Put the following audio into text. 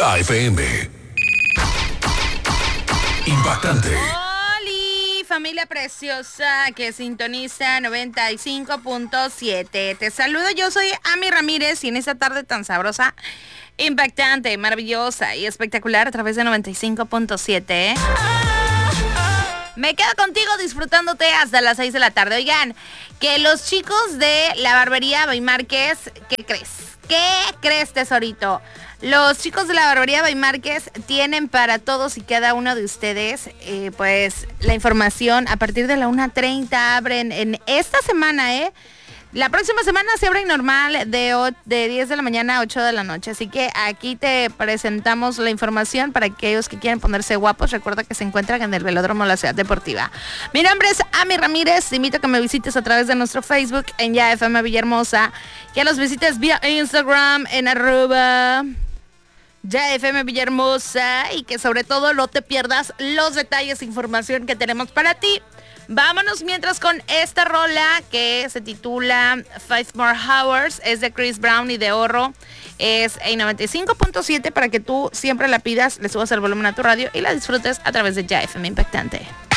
Ya FM. Impactante. ¡Holi, familia preciosa que sintoniza 95.7! Te saludo, yo soy Ami Ramírez y en esta tarde tan sabrosa, impactante, maravillosa y espectacular a través de 95.7, me quedo contigo disfrutándote hasta las 6 de la tarde. Oigan, que los chicos de la barbería Bay Márquez, ¿qué crees? ¿Qué crees, tesorito? Los chicos de la barbería Bay Márquez tienen para todos y cada uno de ustedes, pues, la información a partir de la 1:30. Abren en esta semana, La próxima semana se abren normal de 10 de la mañana a 8 de la noche. Así que aquí te presentamos la información para aquellos que quieren ponerse guapos. Recuerda que se encuentran en el Velódromo de la Ciudad Deportiva. Mi nombre es Ami Ramírez. Te invito a que me visites a través de nuestro Facebook en Ya FM Villahermosa. Que los visites vía Instagram en @Ya FM Villahermosa. Y que sobre todo no te pierdas los detalles e información que tenemos para ti. Vámonos mientras con esta rola que se titula Five More Hours. Es de Chris Brown y de Horro. Es en 95.7 para que tú siempre la pidas, le subas el volumen a tu radio y la disfrutes a través de Ya FM Impactante.